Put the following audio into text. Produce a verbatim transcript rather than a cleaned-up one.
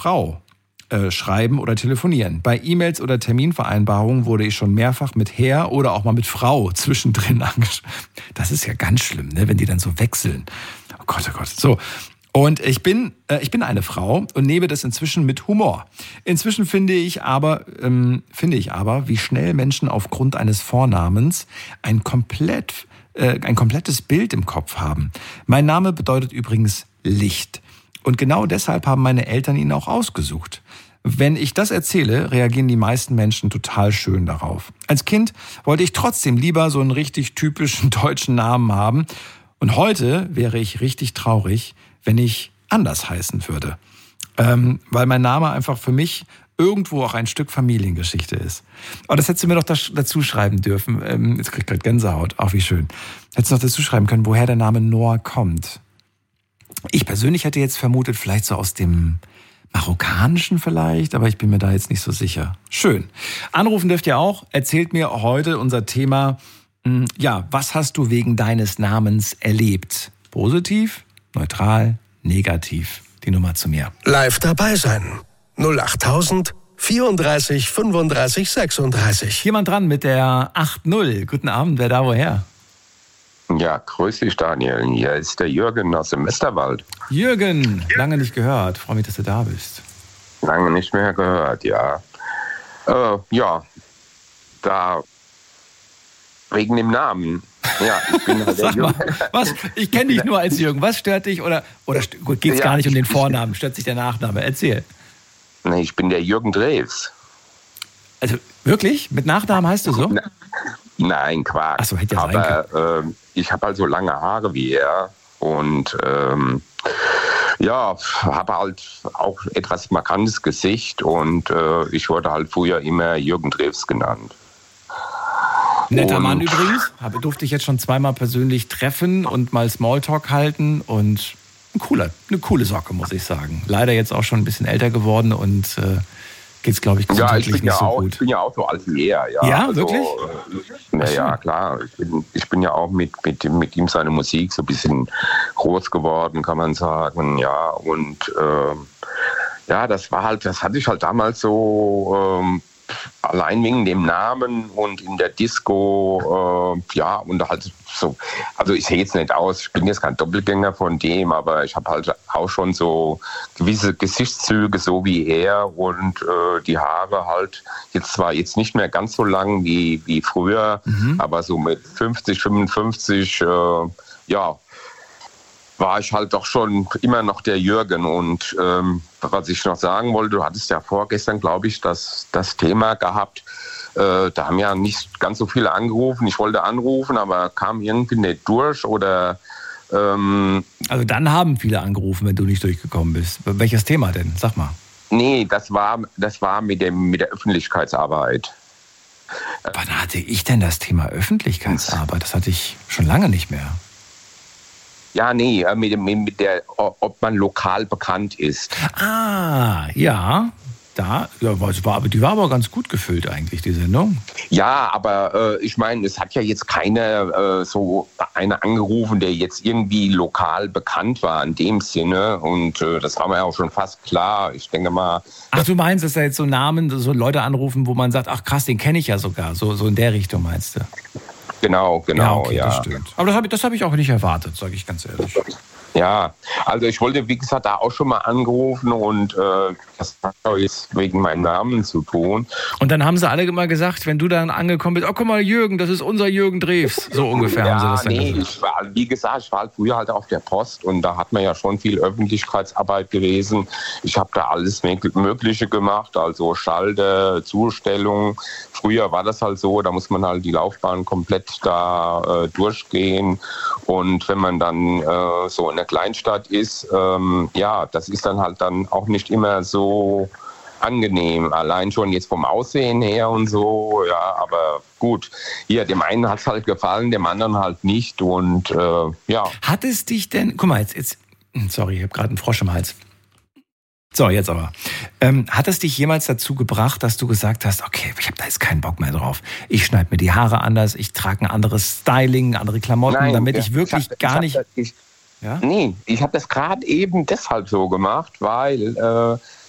Frau äh, schreiben oder telefonieren. Bei E-Mails oder Terminvereinbarungen wurde ich schon mehrfach mit Herr oder auch mal mit Frau zwischendrin angeschrieben. Das ist ja ganz schlimm, ne, wenn die dann so wechseln. Oh Gott, oh Gott. So. Und ich bin, äh, ich bin eine Frau und nehme das inzwischen mit Humor. Inzwischen finde ich aber, ähm, finde ich aber, wie schnell Menschen aufgrund eines Vornamens ein komplett, äh, ein komplettes Bild im Kopf haben. Mein Name bedeutet übrigens Licht. Und genau deshalb haben meine Eltern ihn auch ausgesucht. Wenn ich das erzähle, reagieren die meisten Menschen total schön darauf. Als Kind wollte ich trotzdem lieber so einen richtig typischen deutschen Namen haben. Und heute wäre ich richtig traurig, wenn ich anders heißen würde. Ähm, weil mein Name einfach für mich irgendwo auch ein Stück Familiengeschichte ist. Aber das hättest du mir doch dazu schreiben dürfen. Ähm, jetzt krieg ich gerade Gänsehaut. Ach, wie schön. Hättest du noch dazu schreiben können, woher der Name Noah kommt. Ich persönlich hätte jetzt vermutet, vielleicht so aus dem Marokkanischen vielleicht, aber ich bin mir da jetzt nicht so sicher. Schön. Anrufen dürft ihr auch. Erzählt mir heute unser Thema, ja, was hast du wegen deines Namens erlebt? Positiv? Neutral, negativ. Die Nummer zu mir. Live dabei sein. null achttausend vierunddreißig fünfunddreißig sechsunddreißig. Jemand dran mit der acht null. Guten Abend, wer da woher? Ja, grüß dich, Daniel. Hier ist der Jürgen aus dem Westerwald. Jürgen, lange nicht gehört. Freue mich, dass du da bist. Lange nicht mehr gehört, ja. Äh, ja, da wegen dem Namen. Ja, ich bin halt der Sag mal, was? Ich kenne dich nur als Jürgen. Was stört dich? Oder, oder gut, geht es ja, gar nicht um den Vornamen? Stört sich der Nachname? Erzähl. Nee, ich bin der Jürgen Drews. Also wirklich? Mit Nachnamen heißt du so? Na, nein, Quatsch. Ach so, hätte ja sein Aber äh, ich habe halt so lange Haare wie er. Und ähm, ja, habe halt auch etwas markantes Gesicht. Und äh, ich wurde halt früher immer Jürgen Drews genannt. Netter und Mann übrigens. Habe, durfte ich jetzt schon zweimal persönlich treffen und mal Smalltalk halten. Und ein cooler, eine coole Socke, muss ich sagen. Leider jetzt auch schon ein bisschen älter geworden und äh, geht's, glaube ich, gesundheitlich ja, ich bin nicht ja so auch, gut. Ich bin ja auch so alt wie er. Ja, ja also, wirklich? Äh, na ja, klar. Ich bin, ich bin ja auch mit, mit, mit ihm seine Musik so ein bisschen groß geworden, kann man sagen. Ja, und äh, ja, das war halt, das hatte ich halt damals so... Ähm, allein wegen dem Namen und in der Disco, äh, ja, und halt so, also ich sehe jetzt nicht aus, ich bin jetzt kein Doppelgänger von dem, aber ich habe halt auch schon so gewisse Gesichtszüge, so wie er und äh, die Haare halt jetzt zwar jetzt nicht mehr ganz so lang wie, wie früher, mhm. aber so mit fünfzig, fünfundfünfzig, äh, ja, war ich halt doch schon immer noch der Jürgen. Und ähm, was ich noch sagen wollte, du hattest ja vorgestern, glaube ich, das, das Thema gehabt. Äh, da haben ja nicht ganz so viele angerufen. Ich wollte anrufen, aber kam irgendwie nicht durch. Oder ähm, also dann haben viele angerufen, wenn du nicht durchgekommen bist. Welches Thema denn? Sag mal. Nee, das war, das war mit, dem, mit der Öffentlichkeitsarbeit. Wann hatte ich denn das Thema Öffentlichkeitsarbeit? Das hatte ich schon lange nicht mehr. Ja, nee, mit, mit der, ob man lokal bekannt ist. Ah, ja, da, ja, war, die war aber ganz gut gefüllt eigentlich, die Sendung. Ja, aber äh, ich meine, es hat ja jetzt keiner äh, so einer angerufen, der jetzt irgendwie lokal bekannt war in dem Sinne. Und äh, das war mir ja auch schon fast klar. Ich denke mal. Ach, du meinst, dass da jetzt so Namen, so Leute anrufen, wo man sagt, ach krass, den kenne ich ja sogar. So, so in der Richtung meinst du? Genau, genau, ja. Okay, ja. Das stimmt. Aber das habe ich, das hab ich auch nicht erwartet, sage ich ganz ehrlich. Ja, also ich wollte, wie gesagt, da auch schon mal angerufen und äh, das hat auch jetzt wegen meinem Namen zu tun. Und dann haben sie alle immer gesagt, wenn du dann angekommen bist, oh guck mal Jürgen, das ist unser Jürgen Drews. So ungefähr ja, haben sie das dann nee, gesagt. Ich war, wie gesagt, ich war halt früher halt auf der Post und da hat man ja schon viel Öffentlichkeitsarbeit gewesen. Ich habe da alles Mögliche gemacht, also Schalter, Zustellung. Früher war das halt so, da muss man halt die Laufbahn komplett da äh, durchgehen und wenn man dann äh, so in der Kleinstadt ist, ähm, ja, das ist dann halt dann auch nicht immer so angenehm, allein schon jetzt vom Aussehen her und so, ja, aber gut, hier, dem einen hat es halt gefallen, dem anderen halt nicht und äh, ja. Hat es dich denn, guck mal, jetzt, jetzt sorry, ich habe gerade einen Frosch im Hals. So, jetzt aber. Ähm, hat es dich jemals dazu gebracht, dass du gesagt hast, okay, ich habe da jetzt keinen Bock mehr drauf. Ich schneide mir die Haare anders, ich trage ein anderes Styling, andere Klamotten, Nein, damit ich wirklich ich hab, gar ich nicht... Das, ich, ja? Nee, ich habe das gerade eben deshalb so gemacht, weil äh,